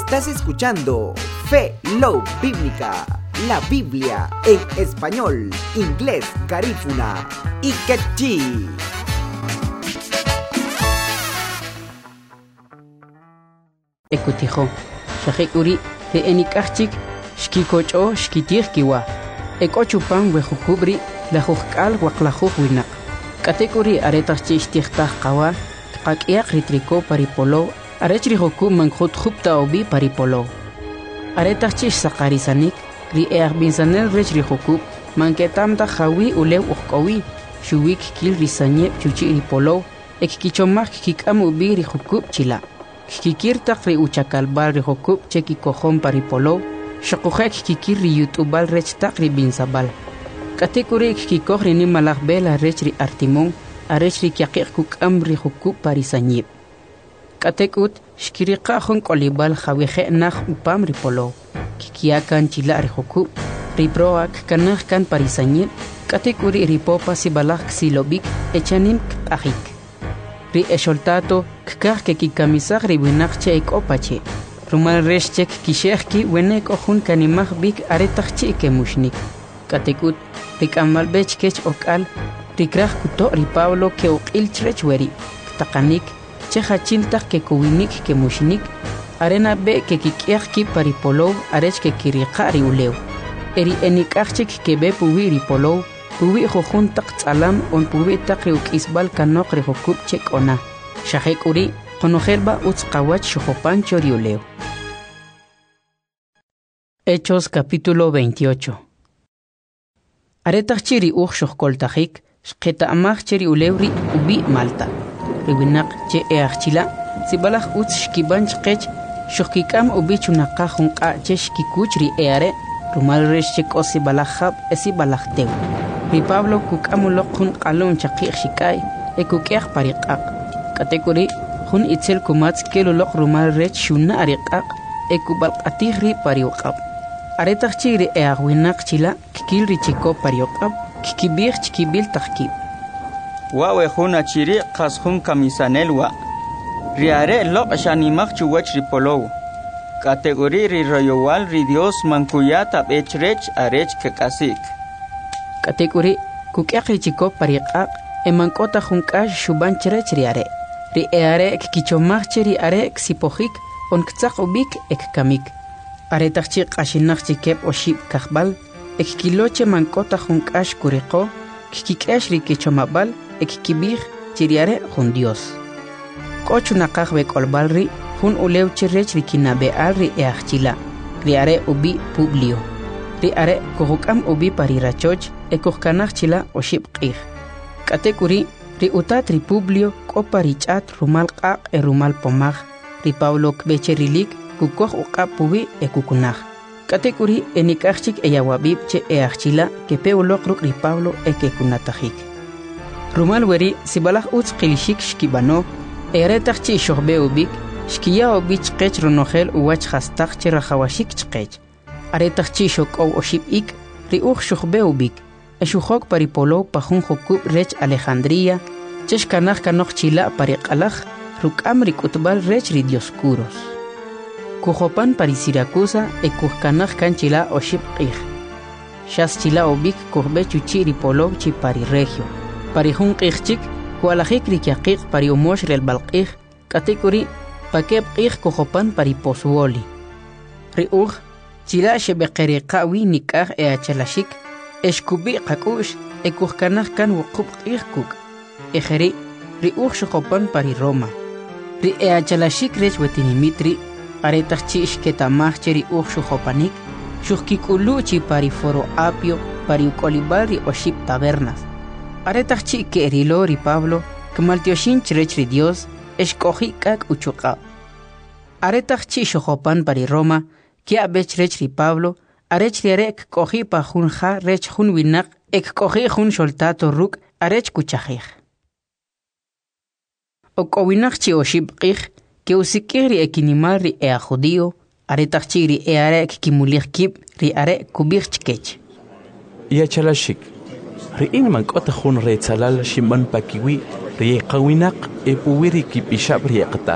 Estás escuchando Fe Love Bíblica, la Biblia en español, inglés, garífuna y quechí. Ekutijo, shakikuri te enikachik, shkikocho shkitirkiwa. Ekochupan wejukubri la jukal waklajuj winak. Katekuri aretachchichtihtaj qawa, qakiaq ritriko paripolo, arechri hukum mankhut khupta obi paripolo. Aretachchish saqarisanik, ri earbinsanel rechri hukup, manketamta jawi ulew uqkowi, shuwik kil risanyep chuchi ripolo, ekkichomak kikam ubi ri hukup chila. Kikirtaq ri uchakalbal ri hukup cheki kojon paripolo, shakujek kikir ri yutubal rechtaq ri binsabal. Katekuri kikoj ri nimalaj bela rech ri artimon, arech ri kiaqiq kukam ri hukup parisanyip. Katekut shkiriqajon kolibal jawije naj upam ri polo, kikiakan chila ri hukup, ri proak kanaj kan parisanyip, katekuri ri popa sibalaj ksilobik echanim k'ajik. Ri esholtato kkaj ke kikamisaj ri winak che ekopache. Rumal resh chek kishejki wenek ojun kanimaj bik aretaj chi ke mushnik. Katekut ri kamalbech kech okal ri kraj kuto ri Pablo ke uqil chrech weri. Ktaqanik che hachiltaj ke kuwinik ke mushnik. Arena be ke kikiaj ki paripolo arech ke kiriqa ri ulew. Eri enikajchik ke be puwi ri polo. Puwi jojun taq tzalam on puwi taq ri ukisbal kanok ri jokup chek ona. Shahek uri konojelba utzqawach shojopan choriuleo. Hechos capítulo 28. Aretach chiri uj shohkoltajik, shqeta amaj chiri ulewri ubi Malta. Riwinak che eachchila, sibalaj utz shkiban chqech, shohkikam ubi chunaqaj junqa che shkikuch ri eare, rumal resh chek o sibalajab esibalaj tew. Ri Pablo kukamulok jun qalon chaqij shikay, ekukeaj pariqaq. Katekuri jun itzel kumatz kelulok rumal rech shuna ariqaq, ekubalqatij ri pariuqab. Aretaj chiri eagwinak chila, kikil ri chiko pariuqab, kikibij chikibil tajkib. Wawe jun achiri qas jun kamisanelwa. Riare lok shanimaj chuwach ri polow. Kategori ri royowal ri Dios mankuyata bechrech arech kekasik. Katekuri kukeaq ri chiko pariqaq, emankota junkash shuban chrech riare. Ri eare kikichomaj chiri are ksipojik, on ktzaq ubik ekkamik. Aretaj chi qashinaj chikep oshib kajbal, ekkiloche mankota junkash kuriqo, kikikesh ri kichomabal, ekkibij chiriare jun Dios. Kochu naqaj bekolbal ri, jun ulew chirech ri kinabeal ri eajchila, ri are ubi Publio. Ri are kujukam ubi parirachoch, ekujkanaj chila oshib qij. Katekuri ri utat ri Publio kopa richat rumal qaq e rumal pomaj, ri Pablo kbecherilik kukoj uqab puwi ekukunaj. Katekuri enikajchik eyawabib che eajchila kepe uloqruk ri Pablo ekekunatajik. Rumal weri sibalaj utz qilishik shkibano, eretaj chi shohbe ubik, shkiya ubi chqech runojel uwach jastaj che rajawashik chqech. Aretaj chi shokow oshib ik, ri uj shohbe ubik, eshujok paripolo pajun jokub rech Alejandría, chesh kanaj kanoj chila pariqalaj, rukam ri kutbal rech ri Dioscuros. Kujopan pari Siracusa ekuj kanaj kan chila oshib qij. Shas chila ubik kujbe chuchi ri polo chi pari regio. Pari jun qij chik, kualajik ri kiaqiq pari umosh rel balqij, katekuri pakeb qij kujopan pari Pozuoli. Ri uj chila shebeqeriqa wi nikaj eachalashik, eshkubi qakush ekuj kanaj kan wuqub qij kuk. Ejeri ri uj shojopan pari Roma. Ri eachalashik rech wetinimitri, aretaj chi ishketamaj cheri uj shojopanik, shuhkikulu chi pari Foro Apio, pari ukolibal ri oshib tabernas. Aretaj chi keerilo ri Pablo, kmaltioshin chrech ri Dios, eshkoji kak uchuqab. Aretaj chi shojopan pari Roma, kia bech rech ri Pablo, arech ri arek koji pa jun ja rech jun winak, ek koji jun soltato ruk arech kuchajij. Okowinak chi oshib qij, ke usikir ri ekinimal ri ea judío, aretaj chi ri earek kimulich kib ri arek kubich chkech. Iachalashik, ri inman kota jun re tzalal shimban pakiwi ri qawinak e puwiri kipishab ri